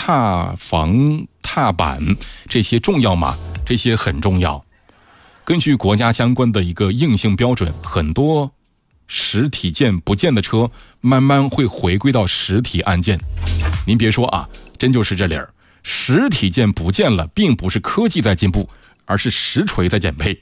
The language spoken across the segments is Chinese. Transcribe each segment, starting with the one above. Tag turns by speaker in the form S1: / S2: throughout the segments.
S1: 踏防踏板这些重要吗？这些很重要。根据国家相关的一个硬性标准，很多实体件不见的车慢慢会回归到实体按键。您别说啊，真就是这理儿。实体件不见了，并不是科技在进步，而是实锤在减配。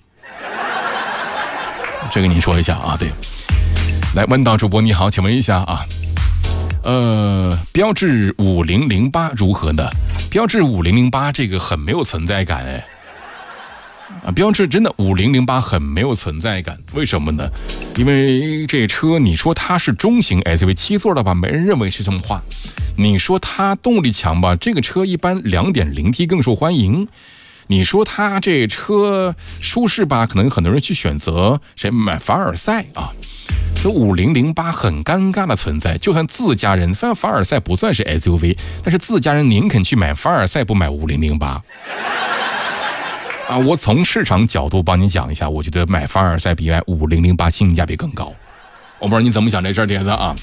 S1: 这个您说一下啊，对。来，问到主播你好，请问一下啊，标致5008如何呢？标致5008这个很没有存在感哎。标致真的5008很没有存在感，为什么呢？因为这车你说它是中型 SUV 7座的吧，没人认为是这么话。你说它动力强吧，这个车一般 2.0T 更受欢迎。你说它这车舒适吧，可能很多人去选择谁买凡尔赛啊。这5008很尴尬的存在，就算自家人，凡尔赛不算是 SUV， 但是自家人宁肯去买凡尔赛，不买5008。我从市场角度帮你讲一下，我觉得买凡尔赛比买5008性价比更高。我不知道你怎么想这事儿，铁子啊。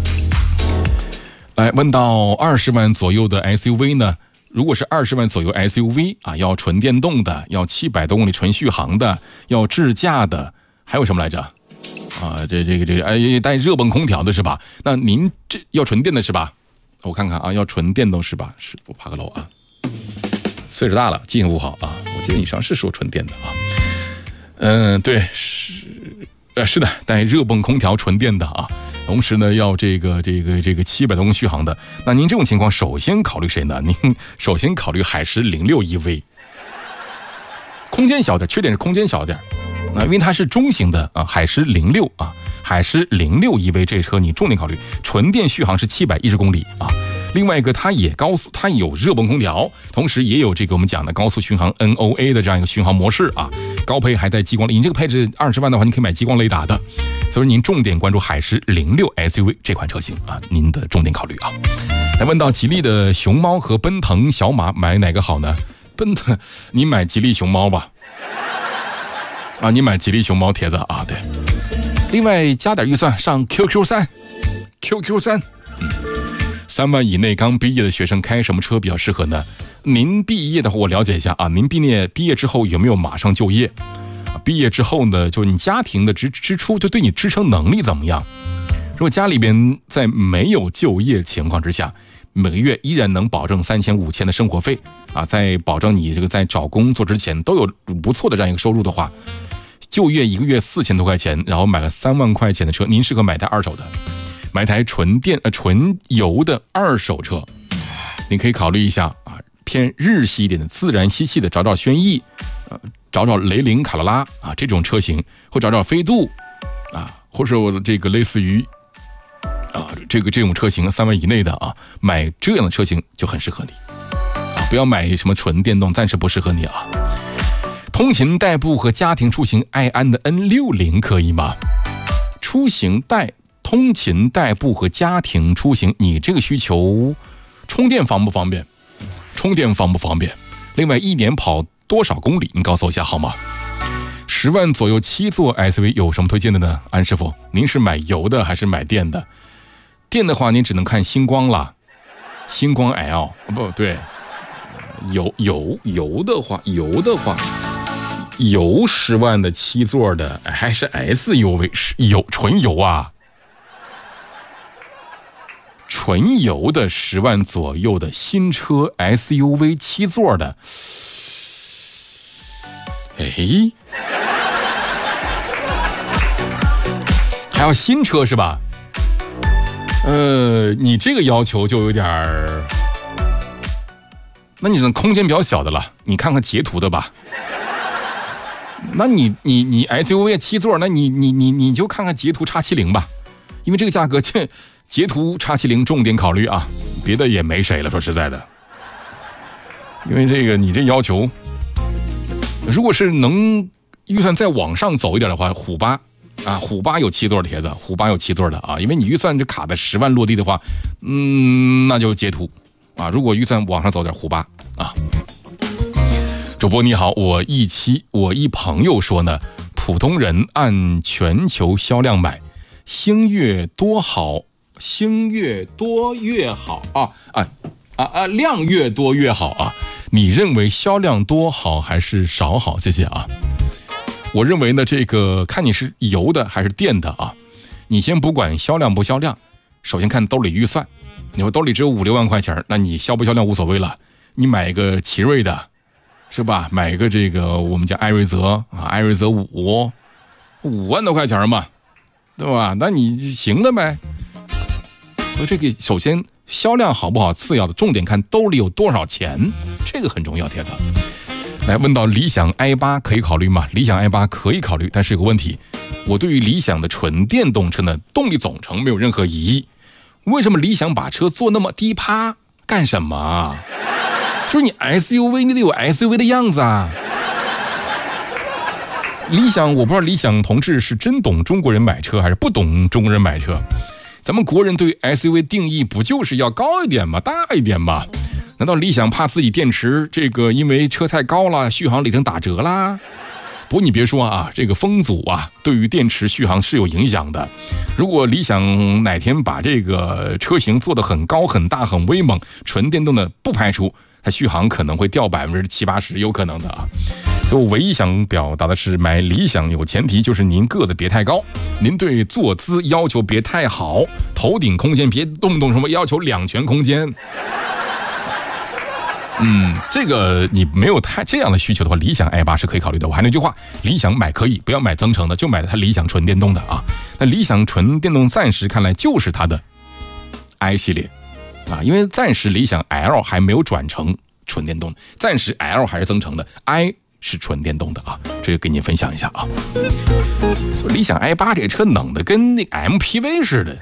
S1: 来，问到20万左右的 SUV 呢？如果是20万左右 SUV 啊，要纯电动的，要700多公里纯续航的，要智驾的，还有什么来着？带热泵空调的是吧？那您这要纯电的是吧？我看看啊，要纯电动是吧？是我爬个楼啊。岁数大了，记性不好啊。我记得你上是说纯电的啊。对，是的，带热泵空调纯电的啊。同时呢，要这个700多公里续航的。那您这种情况，首先考虑谁呢？您首先考虑海狮06 EV， 空间小点，缺点是空间小点。因为它是中型的啊，海狮06啊，海狮06 EV 这车你重点考虑，纯电续航是710公里啊。另外一个，它也高速，它有热泵空调，同时也有这个我们讲的高速巡航 NOA 的这样一个巡航模式啊。高配还带激光雷，你这个配置20万的话，你可以买激光雷达的。所以您重点关注海狮06 SUV 这款车型啊，您的重点考虑啊。来，问到吉利的熊猫和奔腾小马买哪个好呢？奔腾，你买吉利熊猫吧。你买吉利熊猫铁子啊，对。另外加点预算上 QQ3 ，3万以内刚毕业的学生开什么车比较适合呢？您毕业的话，我了解一下啊，您毕业之后有没有马上就业？毕业之后呢，就你家庭的支出就对你支撑能力怎么样？如果家里边在没有就业情况之下，每个月依然能保证3000、5000的生活费啊，在保证你这个在找工作之前都有不错的这样一个收入的话，就业1个月4000多块钱，然后买个3万块钱的车，您适合买台二手的，买台纯油的二手车，你可以考虑一下啊，偏日系一点的自然吸气的，找轩逸，找雷凌卡罗拉啊这种车型，或找飞度啊，或者我这个类似于这种车型3万以内的啊，买这样的车型就很适合你啊，不要买什么纯电动，暂时不适合你啊。通勤代步和家庭出行，爱安的 N60 可以吗？通勤代步和家庭出行，你这个需求充电方不方便？另外一年跑多少公里？你告诉我一下好吗？10万左右7座 SUV 有什么推荐的呢？安师傅，您是买油的还是买电的？电的话，您只能看星光了，星光 L 不对，油的话，油10万的7座的还是 SUV， 纯油啊，纯油的10万左右的新车 SUV 7座的，还要新车是吧？你这个要求就有点儿，那你这空间比较小的了，你看看捷途的吧。那你 SUV 7座，那你就看看捷途 X70 吧，因为这个价格，捷途 X70 重点考虑啊，别的也没谁了，说实在的。因为这个你这要求，如果是能预算再往上走一点的话，虎8有7座的帖子，虎8有7座的啊，因为你预算就卡在10万落地的话，那就捷途啊。如果预算往上走点，虎8啊。主播你好，我一朋友说呢，普通人按全球销量买，星越多越好啊！ 量越多越好啊。你认为销量多好还是少好？谢谢啊。我认为呢，这个看你是油的还是电的啊。你先不管销量不销量，首先看兜里预算。你说兜里只有5-6万块钱，那你销不销量无所谓了。你买一个奇瑞的，是吧？买一个这个我们叫艾瑞泽啊，艾瑞泽5万多块钱嘛，对吧？那你行了呗。所以这个首先销量好不好次要的，重点看兜里有多少钱，这个很重要。帖子来问到理想 i8 可以考虑吗？理想 i8 可以考虑，但是有个问题，我对于理想的纯电动车呢，动力总成没有任何疑义。为什么理想把车做那么低趴？干什么？就是你 SUV 你得有 SUV 的样子啊。理想，我不知道理想同志是真懂中国人买车还是不懂中国人买车。咱们国人对 SUV 定义不就是要高一点吗？大一点吗？难道理想怕自己电池这个因为车太高了，续航里程打折啦？不过你别说啊，这个风阻啊，对于电池续航是有影响的。如果理想哪天把这个车型做得很高、很大、很威猛，纯电动的不排除它续航可能会掉70%-80%，有可能的啊。所以我唯一想表达的是，买理想有前提就是您个子别太高，您对坐姿要求别太好，头顶空间别动不动什么要求2拳空间。这个你没有太这样的需求的话，理想 i8 是可以考虑的。我还那句话，理想买可以，不要买增程的，就买它理想纯电动的啊。那理想纯电动暂时看来就是它的 i 系列啊，因为暂时理想 L 还没有转成纯电动，暂时 L 还是增程的 ，i 是纯电动的啊，这个给你分享一下啊。理想 i8 这个车冷的跟那个 MPV 似的，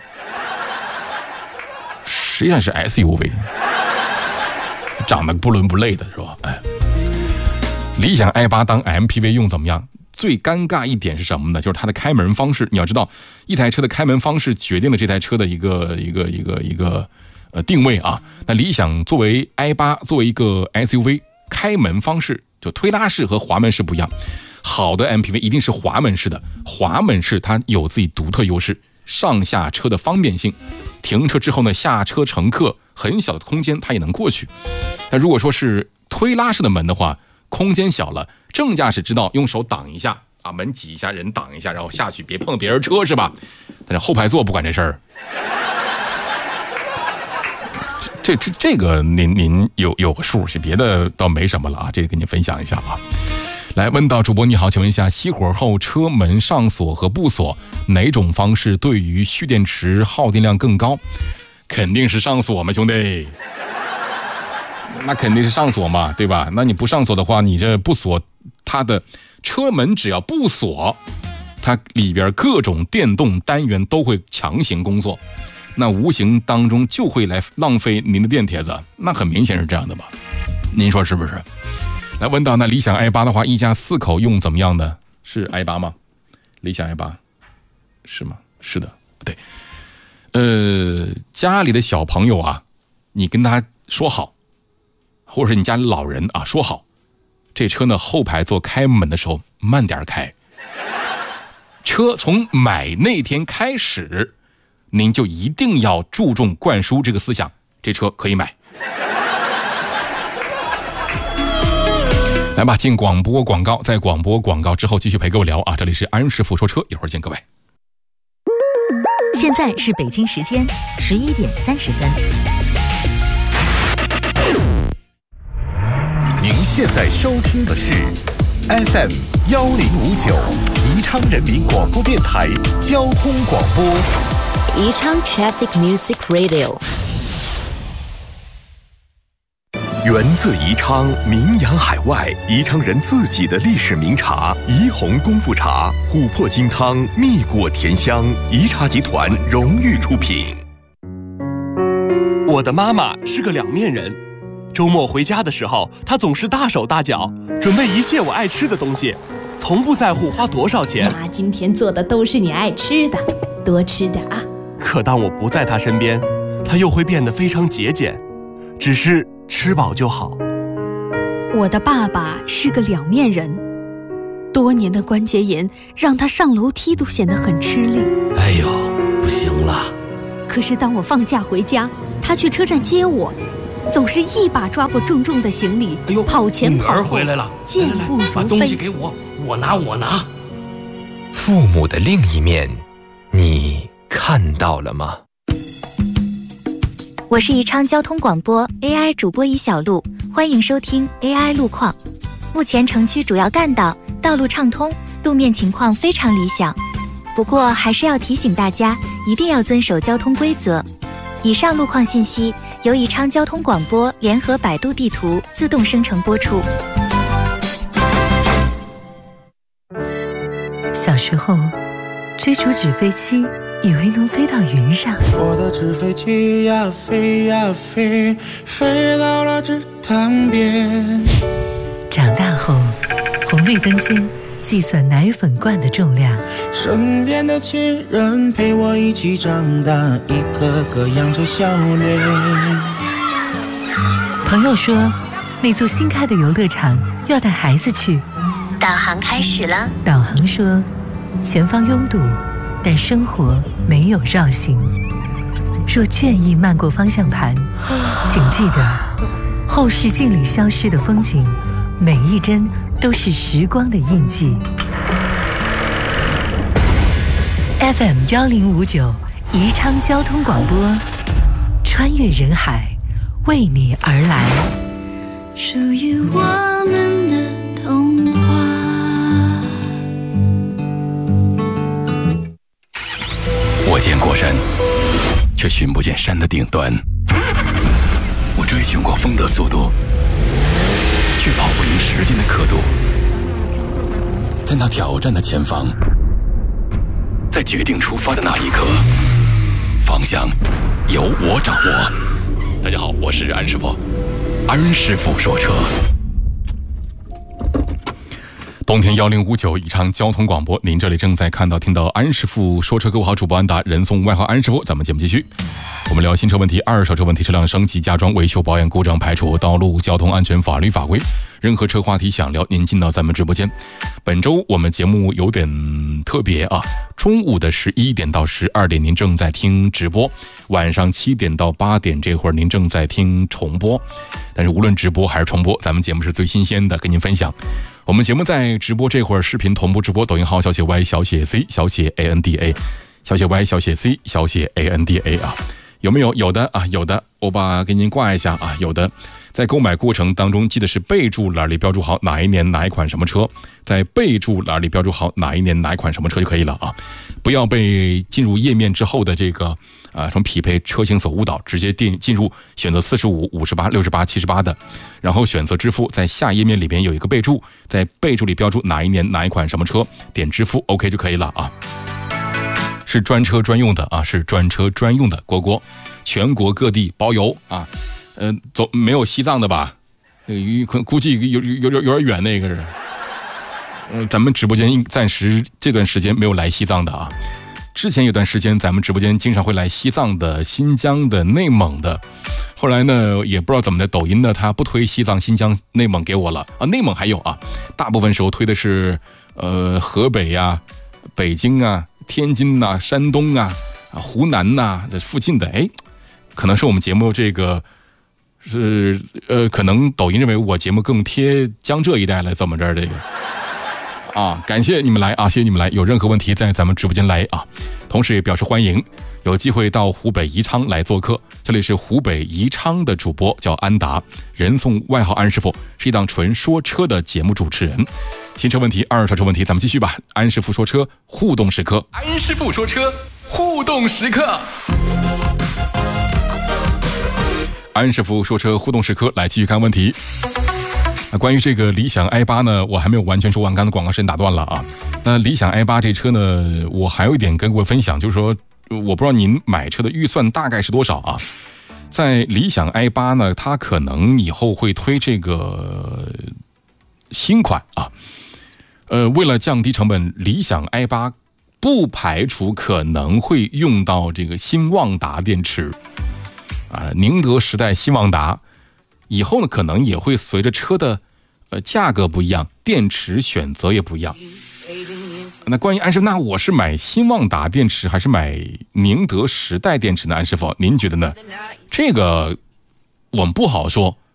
S1: 实际上是 SUV。长得不伦不类的是吧？理想 i8 当 MPV 用怎么样？最尴尬一点是什么呢？就是它的开门方式。你要知道，一台车的开门方式决定了这台车的一个定位啊。那理想作为 i8 作为一个 SUV， 开门方式就推拉式和滑门式不一样。好的 MPV 一定是滑门式的，滑门式它有自己独特优势，上下车的方便性。停车之后呢，下车乘客很小的空间它也能过去。但如果说是推拉式的门的话，空间小了，正驾驶知道用手挡一下啊，门挤一下，人挡一下，然后下去别碰别人车是吧？但是后排座不管这事儿。这个您有个数，是别的倒没什么了啊，这个跟您分享一下啊。来问到主播你好，请问一下，熄火后车门上锁和不锁哪种方式对于蓄电池耗电量更高？肯定是上锁嘛，兄弟，那肯定是上锁嘛，对吧？那你不上锁的话，你这不锁，它的车门只要不锁，它里边各种电动单元都会强行工作，那无形当中就会来浪费您的电，帖子，那很明显是这样的吧？您说是不是？来问到那理想 i8 的话，一家4口用怎么样的？是 i8 吗？理想 i8 是吗？是的，对。家里的小朋友啊，你跟他说好，或者是你家里老人啊说好，这车呢后排座开门的时候慢点开。车从买那天开始，您就一定要注重灌输这个思想，这车可以买。来吧，进广播广告，在广播广告之后继续陪各位聊啊！这里是安师傅说车，一会儿见各位。
S2: 现在是北京时间11点30分。
S3: 您现在收听的是 FM 1059宜昌人民广播电台交通广播。
S4: 宜昌 Traffic Music Radio。
S3: 源自宜昌，名扬海外，宜昌人自己的历史名茶怡红功夫茶，琥珀金汤，蜜果甜香，宜茶集团荣誉出品。
S5: 我的妈妈是个两面人，周末回家的时候，她总是大手大脚，准备一切我爱吃的东西，从不在乎花多少钱。
S6: 妈今天做的都是你爱吃的，多吃点啊。
S5: 可当我不在她身边，她又会变得非常节俭，只是吃饱就好。
S7: 我的爸爸是个两面人，多年的关节炎让他上楼梯都显得很吃力。
S8: 哎呦，不行了。
S7: 可是当我放假回家，他去车站接我， 总是一把抓过重重的行李，
S8: 哎呦，
S7: 跑前跑后，
S8: 女儿回来了，
S7: 健步如飞。
S8: 把东西给我，我拿。
S9: 父母的另一面，你看到了吗？
S10: 我是宜昌交通广播 AI 主播一小璐，欢迎收听 AI 路况。目前城区主要干道道路畅通，路面情况非常理想。不过还是要提醒大家，一定要遵守交通规则。以上路况信息由宜昌交通广播联合百度地图自动生成播出。
S2: 小时候追逐纸飞机，以为能飞到云上。
S11: 我的纸飞机呀飞呀飞，飞到了池塘边。
S2: 长大后，红绿灯间计算奶粉罐的重量。
S11: 身边的亲人陪我一起长大，一个个扬着笑脸。
S2: 朋友说，那座新开的游乐场要带孩子去。
S10: 导航开始了。
S2: 导航说，前方拥堵，但生活没有绕行。若倦意漫过方向盘，请记得，后视镜里消失的风景，每一帧都是时光的印记。FM 1059宜昌交通广播，穿越人海，为你而来。
S7: 属于我们的童话。
S1: 我见过山，却寻不见山的顶端。我追寻过风的速度，却跑不赢时间的刻度。在那挑战的前方，在决定出发的那一刻，方向由我掌握。大家好，我是安师傅。安师傅说车。冬天1059宜昌交通广播，您这里正在听到安师傅说车。各位好，主播安达，人送外号安师傅。咱们节目继续，我们聊新车问题、二手车问题、车辆升级、加装、维修、保养、故障排除、道路交通安全、法律法规，任何车话题想聊，您进到咱们直播间。本周我们节目有点特别啊，中午的11点到12点您正在听直播，晚上7点到8点这会儿您正在听重播。但是无论直播还是重播，咱们节目是最新鲜的，跟您分享。我们节目在直播这会儿视频同步直播，抖音号小写 Y 小写 C 小写 ANDA 小写 Y 小写 C 小写 ANDA 啊，有没有？有的啊，有的，我把给您挂一下啊，有的。在购买过程当中，记得是备注栏里标注好哪一年哪一款什么车，在备注栏里标注好哪一年哪一款什么车就可以了啊，不要被进入页面之后的这个什么匹配车型所误导，直接进入选择45、58、68、78的，然后选择支付，在下页面里边有一个备注，在备注里标注哪一年哪一款什么车，点支付 OK 就可以了啊。是专车专用的啊，是专车专用的国全国各地包邮啊。没有西藏的吧？估计有点远，那个是。咱们直播间暂时这段时间没有来西藏的啊。之前有段时间咱们直播间经常会来西藏的、新疆的、内蒙的。后来呢，也不知道怎么的，抖音呢它不推西藏、新疆、内蒙给我了啊。内蒙还有啊，大部分时候推的是河北呀、北京啊、天津呐、山东啊、湖南呐这附近的。可能是我们节目这个。是可能抖音认为我节目更贴江浙一带来，怎么着这个啊？感谢你们来啊，谢谢你们来。有任何问题在咱们直播间来啊，同时也表示欢迎，有机会到湖北宜昌来做客。这里是湖北宜昌的主播叫安达，人送外号安师傅，是一档纯说车的节目主持人。新车问题、二手车问题，咱们继续吧。安师傅说车互动时刻，安师傅说车互动时刻。安师傅说车互动时刻，来继续看问题。关于这个理想 i8 呢，我还没有完全说完，刚才广告时间打断了啊。那理想 i8 这车呢，我还有一点跟各位分享，就是说，我不知道您买车的预算大概是多少啊？在理想 i8 呢，它可能以后会推这个新款啊。为了降低成本，理想 i8 不排除可能会用到这个新旺达电池。宁德时代新旺达以后呢，可能也会随着车的价格不一样，电池选择也不一样。那关于安师傅，那我是买新旺达电池还是买宁德时代电池呢？安师傅，您觉得呢？这个我们不好说。